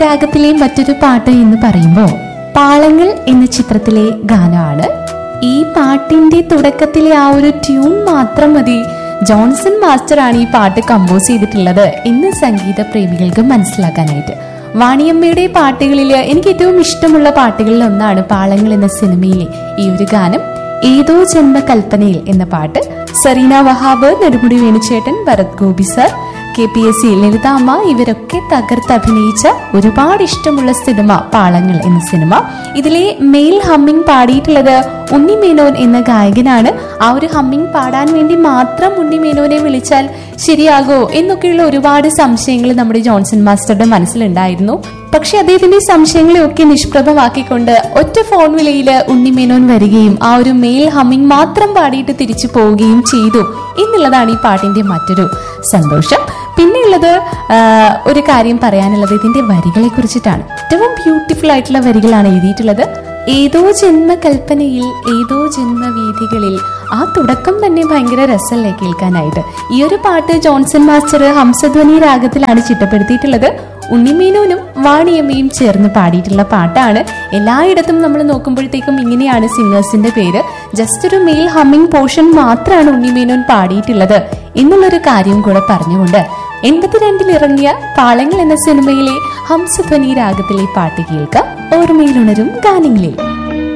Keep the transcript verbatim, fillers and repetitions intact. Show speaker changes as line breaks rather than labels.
രാഗത്തിലെ മറ്റൊരു പാട്ട് എന്ന് പറയുമ്പോൾ പാളങ്ങൾ എന്ന ചിത്രത്തിലെ ഗാനമാണ്. ഈ പാട്ടിന്റെ തുടക്കത്തിലെ ആ ഒരു ട്യൂൺ മാത്രം മതി ജോൺസൺ മാസ്റ്ററാണ് ഈ പാട്ട് കമ്പോസ് ചെയ്തിട്ടുള്ളത് എന്ന് സംഗീത പ്രേമികൾക്ക് മനസ്സിലാക്കാനായിട്ട്. വാണിയമ്മയുടെ പാട്ടുകളിൽ എനിക്ക് ഏറ്റവും ഇഷ്ടമുള്ള പാട്ടുകളിൽ ഒന്നാണ് പാളങ്ങൾ എന്ന സിനിമയിലെ ഈ ഒരു ഗാനം. ഏതോ ജന്മകൽപ്പനയിൽ എന്ന പാട്ട് Sareena Wahab, Nedumudi വേണുചേട്ടൻ, Bharat Gopi sir, K P S C Lalithamma ഇവരൊക്കെ തകർത്ത് അഭിനയിച്ച ഒരുപാട് ഇഷ്ടമുള്ള സിനിമ പാളങ്ങൾ എന്ന സിനിമ. ഇതിലെ മെയിൽ ഹമ്മിങ് പാടിയിട്ടുള്ളത് ഉണ്ണി മേനോൻ എന്ന ഗായകനാണ്. ആ ഒരു ഹമ്മിങ് പാടാൻ വേണ്ടി മാത്രം ഉണ്ണി മേനോനെ വിളിച്ചാൽ ശരിയാകോ എന്നൊക്കെയുള്ള ഒരുപാട് സംശയങ്ങൾ നമ്മുടെ ജോൺസൺ മാസ്റ്ററുടെ മനസ്സിലുണ്ടായിരുന്നു. പക്ഷെ അദ്ദേഹത്തിന്റെ സംശയങ്ങളെയൊക്കെ നിഷ്പ്രഭമാക്കിക്കൊണ്ട് ഒറ്റ ഫോൺ വിലയില് ഉണ്ണിമേനോൻ വരികയും ആ ഒരു മെയിൽ ഹമ്മിങ് മാത്രം പാടിയിട്ട് തിരിച്ചു പോവുകയും ചെയ്തു എന്നുള്ളതാണ് ഈ പാട്ടിന്റെ മറ്റൊരു സന്തോഷം. പിന്നെയുള്ളത് ഒരു കാര്യം പറയാനുള്ളത് ഇതിന്റെ വരികളെ കുറിച്ചിട്ടാണ്. ഏറ്റവും ബ്യൂട്ടിഫുൾ ആയിട്ടുള്ള വരികളാണ് എഴുതിയിട്ടുള്ളത്. ഏതോ ജന്മകൽപ്പനയിൽ ഏതോ ജന്മവീഥികളിൽ. ആ തുടക്കം തന്നെ ഭയങ്കര രസമല്ലേ കേൾക്കാനായിട്ട്. ഈ ഒരു പാട്ട് ജോൺസൺ മാസ്റ്റർ ഹംസധ്വനി രാഗത്തിലാണ് ചിട്ടപ്പെടുത്തിയിട്ടുള്ളത്. ഉണ്ണിമേനോനും വാണിയമ്മയും ചേർന്ന് പാടിയിട്ടുള്ള പാട്ടാണ്. എല്ലായിടത്തും നമ്മൾ നോക്കുമ്പോഴത്തേക്കും ഇങ്ങനെയാണ് സിംഗേഴ്സിന്റെ പേര്. ജസ്റ്റ് ഒരു മെയിൽ ഹമ്മിങ് പോർഷൻ മാത്രമാണ് ഉണ്ണിമേനോൻ പാടിയിട്ടുള്ളത് എന്നുള്ളൊരു കാര്യം കൂടെ പറഞ്ഞുകൊണ്ട് എൺപത്തിരണ്ടിൽ ഇറങ്ങിയ പാളങ്ങൾ എന്ന സിനിമയിലെ ഹംസധ്വനി രാഗത്തിലെ പാട്ട് കേൾക്കാം ഓർമ്മയിലുണരും ഗാനങ്ങളിൽ.